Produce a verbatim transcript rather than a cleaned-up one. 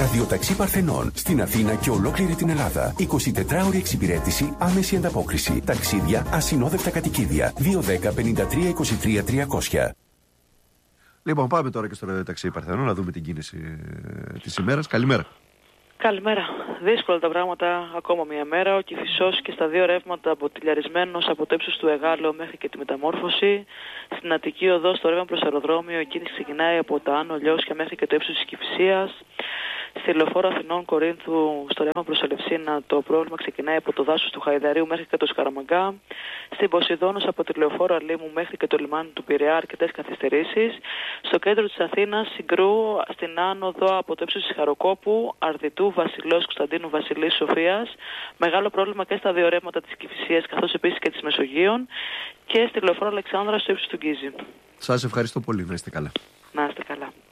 Ραδιοταξί Παρθενών. Στην Αθήνα και ολόκληρη την Ελλάδα. εικοσιτετράωρη εξυπηρέτηση, άμεση ανταπόκριση. Ταξίδια, ασυνόδευτα κατοικίδια. δύο δέκα πενήντα τρία είκοσι τρία τριακόσια. Λοιπόν, πάμε τώρα και στο Ραδιοταξί Παρθενών να δούμε την κίνηση της ημέρας. Καλημέρα. Καλημέρα. Δύσκολα τα πράγματα ακόμα μια μέρα. Ο Κηφισός και στα δύο ρεύματα αποτυλιαρισμένος από το ύψος του Εγάλεο μέχρι και τη Μεταμόρφωση. Στην Αττική Οδό στο ρεύμα προς αεροδρόμιο η κίνηση ξεκινάει από τα Άνω Λιώσια μέχρι και το ύψος της Κηφισίας. Στη λεωφόρο Αθηνών Κορίνθου στο ρεύμα προς Ελευσίνα το πρόβλημα ξεκινάει από το δάσος του Χαϊδαρίου μέχρι και το Σκαραμαγκά. Στην Ποσειδώνος από τη λεωφόρο Αλήμου μέχρι και το λιμάνι του Πειραιά αρκετές καθυστερήσεις. Στο κέντρο της Αθήνας Συγκρού, στην άνοδο από το ύψος της Χαροκόπου, Αρδιτού, Βασιλός, Κωνσταντίνου, Βασιλής, Σοφίας. Μεγάλο πρόβλημα και στα δύο ρεύματα της Κηφισίας καθώς επίσης και της Μεσογείων. Και στη λεωφόρο Αλεξάνδρα στο ύψος του Γκίζη. Σας ευχαριστώ πολύ. Να είστε καλά. Να είστε καλά.